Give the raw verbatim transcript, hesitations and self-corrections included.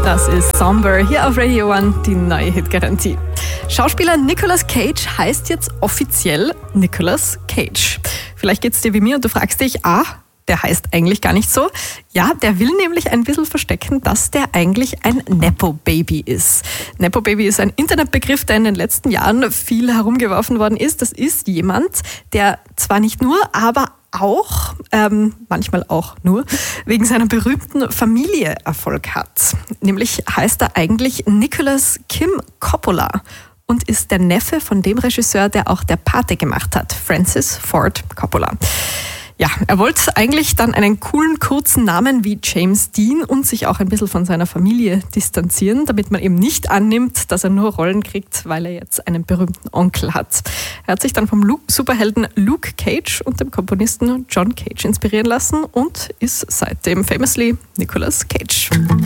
Das ist Somber hier auf Radio One, die neue Hitgarantie. Schauspieler Nicolas Cage heißt jetzt offiziell Nicolas Cage. Vielleicht geht's dir wie mir und du fragst dich, ah, der heißt eigentlich gar nicht so. Ja, der will nämlich ein bisschen verstecken, dass der eigentlich ein Nepo-Baby ist. Nepo-Baby ist ein Internetbegriff, der in den letzten Jahren viel herumgeworfen worden ist. Das ist jemand, der zwar nicht nur, aber auch, ähm, manchmal auch nur, wegen seiner berühmten Familie Erfolg hat. Nämlich heißt er eigentlich Nicolas Kim Coppola und ist der Neffe von dem Regisseur, der auch Der Pate gemacht hat, Francis Ford Coppola. Ja, er wollte eigentlich dann einen coolen, kurzen Namen wie James Dean und sich auch ein bisschen von seiner Familie distanzieren, damit man eben nicht annimmt, dass er nur Rollen kriegt, weil er jetzt einen berühmten Onkel hat. Er hat sich dann vom Luke, Superhelden Luke Cage und dem Komponisten John Cage inspirieren lassen und ist seitdem famously Nicolas Cage.